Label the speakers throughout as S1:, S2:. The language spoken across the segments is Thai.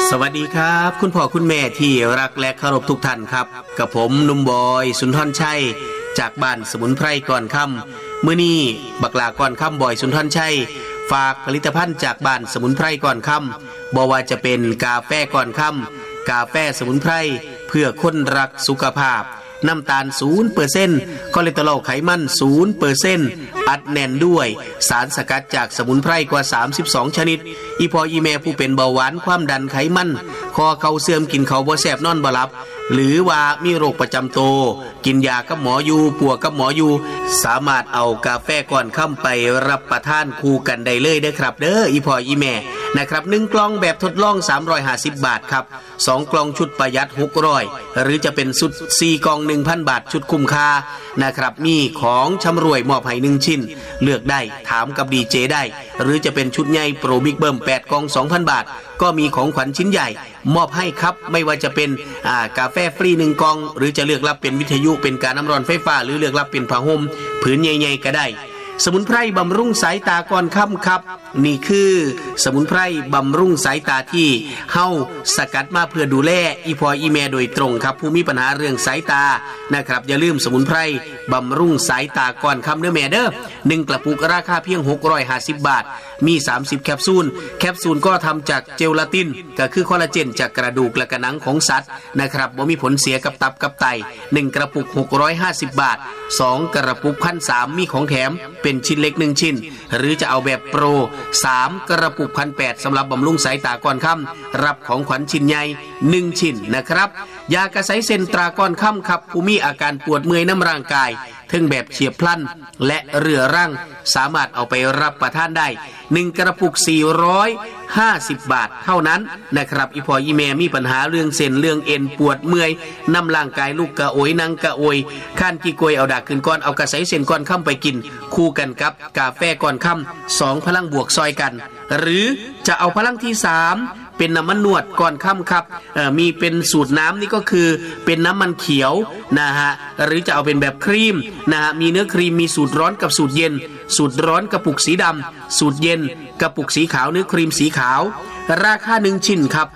S1: สวัสดีครับคุณพ่อคุณแม่ที่รักและเคารพทุกท่านครับกับผมหนุ่มบอยสุนทรชัยจากบ้านสมุนไพรก่อนค่ำมื้อนี้บักหลาก่อนค่ำบอยสุนทรชัยฝากผลิตภัณฑ์จากบ้านสมุนไพรก่อนค่ำบ่ว่าจะเป็นกาแฟก่อนค่ำกาแฟสมุนไพรเพื่อคนรักสุขภาพน้ำตาล 0% คอเลสเตอรอลไขมัน 0% อัดแน่นด้วยสารสกัดจากสมุนไพรกว่า32ชนิดอีพออีแม่ผู้เป็นเบาหวานความดันไขมันคอเข่าเสื่อมกินข้าวบ่แซ่บนอนบ่หลับหรือว่ามีโรคประจำตัวกินยากับหมออยู่ปัวกับหมออยู่สามารถเอากาแฟก่อนค่ำไปรับประทานคู่กันได้เลยเด้อครับเด้ออีพออีแม่นะครับ1กล่องแบบทดลอง350บาทครับ2กล่องชุดประหยัด600หรือจะเป็นชุด4กล่อง 1,000 บาทชุดคุ้มค่านะครับมีของชำร่วยมอบให้1ชิ้นเลือกได้ถามกับดีเจได้หรือจะเป็นชุดใหญ่โปรบิ๊กเบิ้ม8กล่อง 2,000 บาทก็มีของขวัญชิ้นใหญ่มอบให้ครับไม่ว่าจะเป็นกาแฟฟรี1กล่องหรือจะเลือกรับเป็นวิทยุเป็นการน้ำร้อนไฟฟ้าหรือเลือกรับเป็นผ้าห่มผืนใหญ่ๆก็ได้สมุนไพรบำรุงสายตาก่อนค่ำครับนี่คือสมุนไพรบำรุงสายตาที่เฮาสกัดมาเพื่อดูแลอีพออีแม่โดยตรงครับผู้มีปัญหาเรื่องสายตานะครับอย่าลืมสมุนไพรบำรุงสายตาก่อนค่ำเด้อแม่เด้อ1กระปุกราคาเพียง650บาทมี30แคปซูลก็ทำจากเจลาตินก็คือคอลลาเจนจากกระดูกและกระหนังของสัตว์นะครับบ่มีผลเสียกับตับกับไต1กระปุก650บาท2กระปุก 1,300 มีของแถมเป็นชิ้นเล็ก1ชิ้นหรือจะเอาแบบโปร3กระปุก 1,800 สำหรับบำรุงสายตาก่อนค่ำรับของขวัญชิ้นใหญ่1ชิ้นนะครับยากระใสเซนตราก่อนค่ำครับผู้มีอาการปวดเมื่อยน้ำร่างกายทั้งแบบเฉียบพลันและเรื้อรังสามารถเอาไปรับประทานได้1กระปุก450บาทเท่านั้นนะครับอีพออีแม่มีปัญหาเรื่องเส้นเรื่องเอ็นปวดเมื่อยน้ำร่างกายลูกกระโอยนั่งกระโอยข้านกี่กวยเอาดากขึ้นก้อนเอากระใสเส้นก้อนค่ำไปกินคู่กันกับกาแฟก่อนค่ำ2พลังบวกซอยกันหรือจะเอาพลังที่3เป็นน้ำมันนวดก่อนค่ำครับมีเป็นสูตรน้ำนี่ก็คือเป็นน้ำมันเขียวนะฮะหรือจะเอาเป็นแบบครีมนะฮะมีเนื้อครีมมีสูตรร้อนกับสูตรเย็นสูตรร้อนกระปุกสีดำสูตรเย็นกระปุกสีขาวเนื้อครีมสีขาวราคา1ชิ้นครับ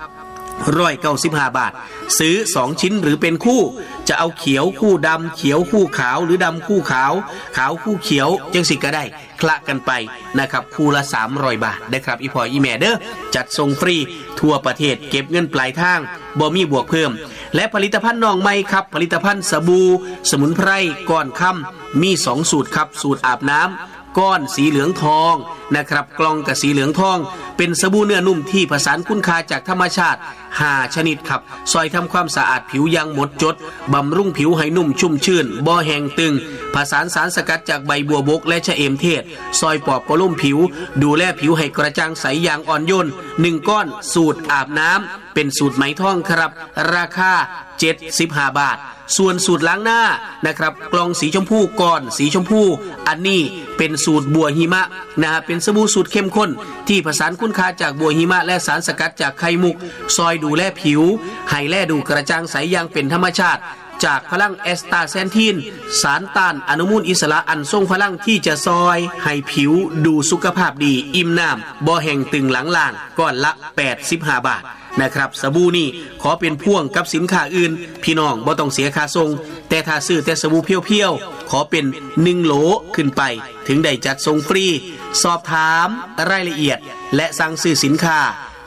S1: 195บาทซื้อ2ชิ้นหรือเป็นคู่จะเอาเขียวคู่ดำเขียวคู่ขาวหรือดำคู่ขาวขาวคู่เขียวจังสิก็ได้คละกันไปนะครับคู่ละ300บาทได้ครับอีพออีแม่เด้อจัดส่งฟรีทั่วประเทศเก็บเงินปลายทางบ่มีบวกเพิ่มและผลิตภัณฑ์น้องใหม่ครับผลิตภัณฑ์สบู่สมุนไพรก่อนค่ำมี2สูตรครับสูตรอาบน้ำก้อนสีเหลืองทองนะครับกล่องกับสีเหลืองทองเป็นสบู่เนื้อนุ่มที่ผสานคุณค่าจากธรรมชาติ5ชนิดครับซอยทำความสะอาดผิวอย่างหมดจดบำรุงผิวให้นุ่มชุ่มชื่นบ่แห้งตึงผสานสารสกัดจากใบบัวบกและชะเอมเทศซอยปอบประโลมผิวดูแลผิวให้กระจ่างใสอย่างอ่อนโยน1ก้อนสูตรอาบน้ำเป็นสูตรไหมทองครับราคา75บาทส่วนสูตรล้างหน้านะครับกล่องสีชมพูก่อนสีชมพูอันนี้เป็นสูตรบัวหิมะนะฮะเป็นสบู่สูตรเข้มข้นที่ผสานคุณค่าจากบัวหิมะและสารสกัดจากไข่มุกซอยดูแลผิวให้แลดูกระจ่างใสอย่างเป็นธรรมชาติจากพลังแอสตาแซนทีนสารต้านอนุมูลอิสระอันทรงพลังที่จะซอยให้ผิวดูสุขภาพดีอิ่มน้ำบ่แห้งตึงหลังล่างก้อนละ85บาทนะครับสบู่นี่ขอเป็นพ่วงกับสินค้าอื่นพี่น้องบ่ต้องเสียค่าส่งแต่ถ้าซื้อแต่สบู่เพียวๆขอเป็น1โหลขึ้นไปถึงได้จัดส่งฟรีสอบถามรายละเอียดและสั่งซื้อสินค้า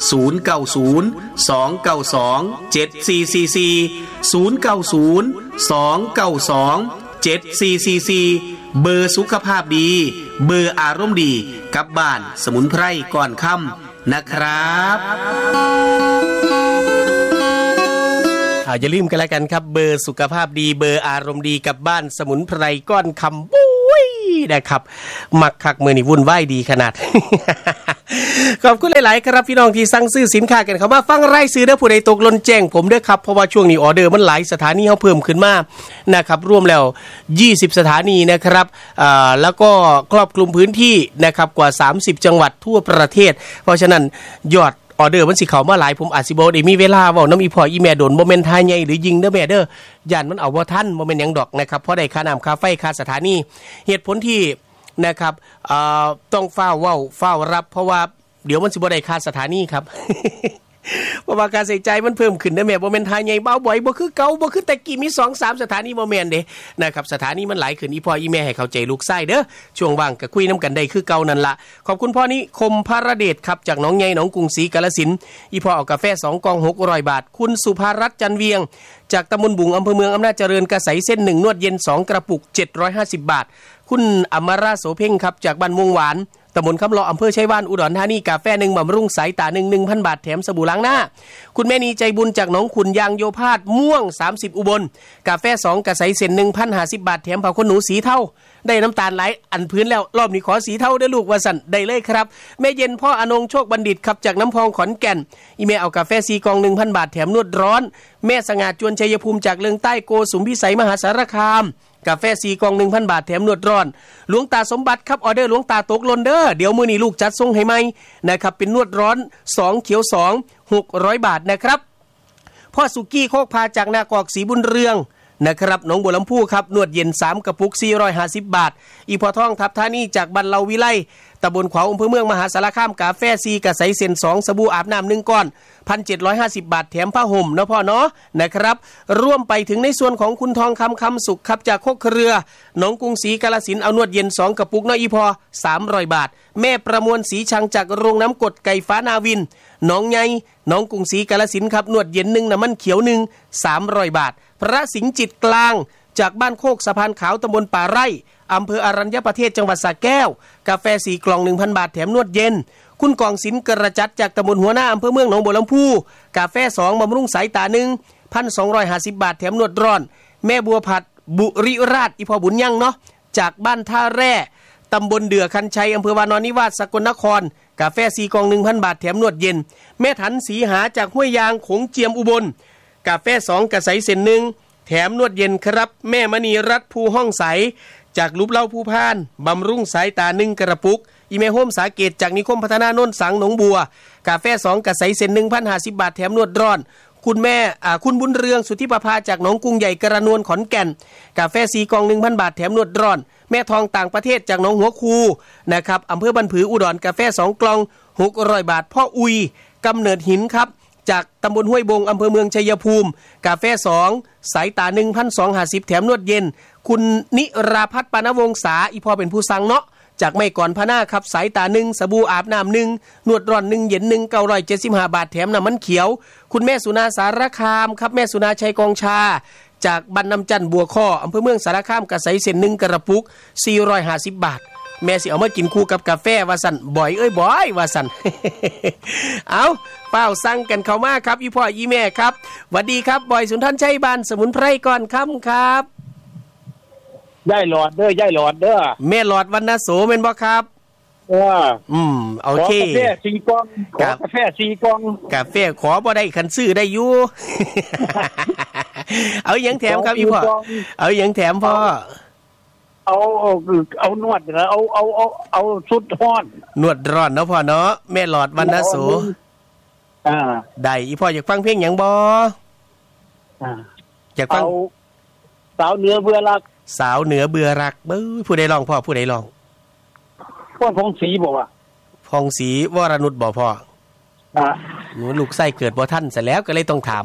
S1: 090-292-7444 เบอร์สุขภาพดีเบอร์อารมณ์ดีกับบ้านสมุนไพรก่อนค่ำนะครับอย่าลืมกันแล้วกันครับเบอร์สุขภาพดีเบอร์อารมณ์ดีกับบ้านสมุนไพรก้อนคำบุ้ยนะครับมักคักมือนี่วุ่นวายดีขนาด ขอบคุณหลายๆครับพี่น้องที่สั่งซื้อสินค้ากันเข้ามาฟังรายซื้อเด้อผู้ใดตกหล่นแจ้งผมเด้อครับเพราะว่าช่วงนี้ออเดอร์มันหลายสถานีเฮาเพิ่มขึ้นมานะครับรวมแล้ว20สถานีนะครับแล้วก็ครอบคลุมพื้นที่นะครับกว่า30จังหวัดทั่วประเทศเพราะฉะนั้นยอดออเดอร์มันสิเข้ามาหลายผมอาจสิบ่ได้มีเวลาเว้านำอีพ่ออีแม่โดนบ่แม่นทายใหญ่หรือยิงเด้อแม่เด้อย่านมันเอาบ่ทันบ่แม่นหยังดอกนะครับเพราะได้ค่าน้ำค่าไฟค่าสถานีเหตุผลที่นะครับต้องเฝ้ารับเพราะว่าเดี๋ยวมันสิบ่ได้ค่าสถานีครับ
S2: ราะว่าการใส่ใจมันเพิ่มขึ้นนะแม่บ่แม่นทายใหญ่เบาบ่อยบ่คือเก่าบ่คือแต่กี้มี 2-3 สถานีบ่แม่นเด้นะครับสถานีมันหลายขึ้นอีพ่ออีแม่ให้เข้าใจลูกชายเด้อช่วงว่างก็คุยนํกันได้คือเก่านั่นล่ะขอบคุณพ่อนิคมภารเดชครับจากหนองใหญ่หนองกรุงศรีกาฬสินธุ์อีพ่อเอากาแฟ2กล่อง600 บาทคุณสุภารัตน์จันเวียงจากตำบลบุงอำเภอเมืองอำนาจเจริญกระใสเส้น1นวดเย็น2กระปุก750 บาทคุณอมราโสเพ่งครับจากบ้านม่วงหวานตำบลคำเลาะอำเภอชัยวานอุดรธานีกาแฟ1บำรุงสายตา 1,000 บาทแถมสบู่ล้างหน้าคุณแม่นีใจบุญจากหนองขุนยางโยพาดม่วง30อุบลกาแฟ2กระใสเส้น 1,050 บาทแถมผ้าขนหนูสีเทาได้น้ำตาลไหลอันพื้นแล้วรอบนี้ขอสีเทาได้ลูกว่าสั่นได้เลยครับแม่เย็นพ่ออนงโชคบัณฑิตครับจากน้ำพองขอนแก่นอีเมลเอากาแฟ4กล่อง 1,000 บาทแถมนวดร้อนแม่สง่าจวนชัยภูมิจากเลืองใต้โกสุมพิสัยมหาสารคามกาแฟ4กล่อง 1,000 บาทแถมนวดร้อนหลวงตาสมบัติครับออเดอร์หลวงตาตกหล่นเด้อเดี๋ยวมื้อนี้ลูกจัดส่งให้ใหม่นะครับเป็นนวดร้อน2เขียว2 600 บาทนะครับพ่อสุกี้โคกพาจากนากอกศรีบุญเรืองนะครับหนองบัวลำพูครับนวดเย็น3กระปุก450 บาทอีพอท่องทับท่านี่จากบันเลาวิไลตำบลขวาวอำเภอเมืองมหาสารคามกาแฟ4กระใสเส้น2สบู่อาบน้ำ1ก้อน 1,750 บาทแถมผ้าห่มนะพ่อเนาะนะครับร่วมไปถึงในส่วนของคุณทองคำสุขครับจากโคกเครือหนองกรุงศรีกาฬสินธุ์เอานวดเย็น2กระปุกเนาะอีพอ300 บาทแม่ประมวลศรีชังจากโรงน้ำกรดไก่ฟ้านาวินหนองใหญ่หนองกรุงศรีกาฬสินธุ์ครับนวดเย็น1น้ำมันเขียว1 300 บาทพระสิงห์จิตกลางจากบ้านโคกสะพานขาวตำบลป่าไร่อำเภออรัญญประเทศจังหวัดสระแก้วกาแฟ4กล่อง 1,000 บาทแถมนวดเย็นคุณกองศิลป์กระจัดจากตำบลหัวหน้าอำเภอเมืองหนองบัวลำพูกาแฟ2บำรุงสายตา1,250 บาทแถมนวดร้อนแม่บัวผัดบุริราชอีพอบุญยังเนาะจากบ้านท่าแร่ตำบลเดือคันชัยอำเภอวานอนนิวาสสกลนครกาแฟ4กล่อง 1,000 บาทแถมนวดเย็นแม่ถันสีหาจากห้วยยางโขงเจียมอุบลกาแฟ2กระใสเส้น1แถมนวดเย็นครับแม่มณีรัตน์ภูห้องใสจากลุบเล่าผู้พานบำรุงสายตา1กระปุกอีเมลโฮมสาเกตจากนิคมพัฒนาโน่นสังหนองบัวกาแฟ2กระใสเส้น 1,050 บาทแถมนวดร้อนคุณแม่คุณบุญเรืองสุทธิประภาจากหนองกรุงใหญ่กระนวลขอนแก่นกาแฟ4กล่อง 1,000 บาทแถมนวดร้อนแม่ทองต่างประเทศจากหนองหัวคูนะครับอำเภอบันผืออุดรกาแฟ2กล่อง600 บาทพ่ออุยกำเนิดหินครับจากตำบลห้วยบงอำเภอเมืองชัยภูมิกาแฟ2สายตา 1,250 แถมนวดเย็นคุณนิราพัฒน์ปานวงศาอีพอเป็นผู้สั่งเนาะจากไม่ก่อนพะหน้าครับสายตา1สบู่อาบน้ำ1นวดร้อน1เย็น1 975 บาทแถมน้ำมันเขียวคุณแม่สุนาสารคามครับแม่สุนาชัยกองชาจากบ้านน้ำจันบัวข้ออำเภอเมืองสารคามกระใสเส้น1กระปุก450 บาทแม่สิเอามากินคู่กับกาแฟว่าสั่นบ่อยบ่อยว่าสั่น เอาเป้าสั่งกันเข้ามาครับอีพ่ออีแม่ครับสวัสดีครับบอยสุนทรชัยบ้านสมุนไพรก่อนค่ำครับ
S3: ย่ายหลอดเด้อย่ายหลอดเด้อ
S2: แม่หลอดวรรณโสแม่นบ่ครับโอเค
S3: กาแฟ4กล่องกาแฟ4กล่อง
S2: กาแฟขอบ่ได้คันซื้อได้อยู่ เอาหยังแถมครับอีพ่อเอาหยังแถมพ่อ
S3: เอานวดเหรอเอาสุดร้อน
S2: นวดร้อนเนาะพ่อเนาะแม่หลอดวรรณโสได้อีพ่ออยากฟังเพลงหยังบ่อยากฟัง
S3: สาวเหนือเบื่อรัก
S2: สาวเหนือเบื่อรักผู้ใดร้องพ่อผู้ใดร้อง
S3: พ่อพงศรีบอกว่า
S2: พงศรีวรนุชบ่พ่อหนูลูกไส้เกิดบ่ทันซะแล้วก็เลยต้องถาม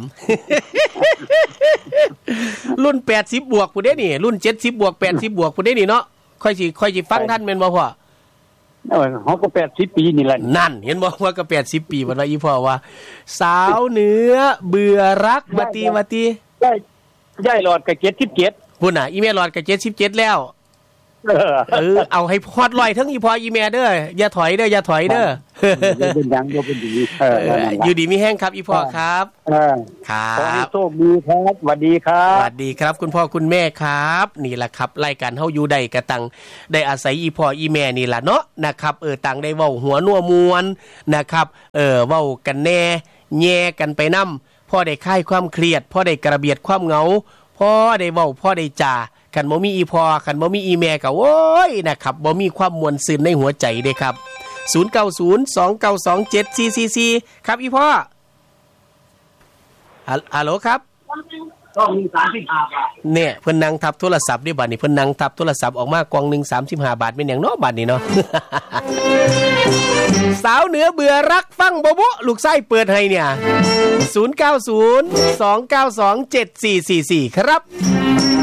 S2: รุ่น80บวกผู้ใดนี่รุ่น70บวก80บวกผู้ใดนี่เนาะค่อยสิฟังท่านแม่นบ่พ่อ
S3: เฮาก็80ปีนี่แหละ
S2: นั่นเห็นบ่ว่าก็80ปีบ่ว่าอีพ่อว่าสาวเหนือเบื่อรักบัดนี้
S3: ย่ายหลอดก็77
S2: พุ่นน่ะอีแม่หลอดก็77แล้วเอาให้พอดลอยทั้งอีพออีแม่เด้ออย่าถอยเด้อ
S3: เป็นดังบ่เป็นดี
S2: อยู่ดีมีแห้งครับอีพ่อครับ
S3: ครับขอให้โชคดีครับสวัสดีครับ
S2: สวัสดีครับคุณพ่อคุณแม่ครับนี่แหละครับรายการเฮาอยู่ได้กระตังได้อาศัยอีพ่ออีแม่นี่ล่ะเนาะนะครับต่างได้เว้าหัวนัวมวนนะครับเว้ากันแน่แย่กันไปนำพ่อได้คลายความเครียดพ่อได้กระเบียดความเหงาพ่อได้เว้าพ่อได้จ่าคันบ่มีอีพอคันบ่มีอีแม่ก็โอ้ยนะครับบ่มีความม่วนซื่นในหัวใจเด้ครับ0902927444ครับอีพ่อฮัลโหลครับ
S3: ต้องมี35บาท
S2: เนี่ยเพิ่นนั่งทับโทรศัพท์ด้วยบัดนี้เพิ่นนั่งทับโทรศัพท์ออกมากล่องนึง35 บาทเป็นหยังเนาะบัดนี้เนาะ สาวเหนือเบื่อรักฟังบ่ลูกไส้เปิดให้เนี่ย 090 292 7444ครับ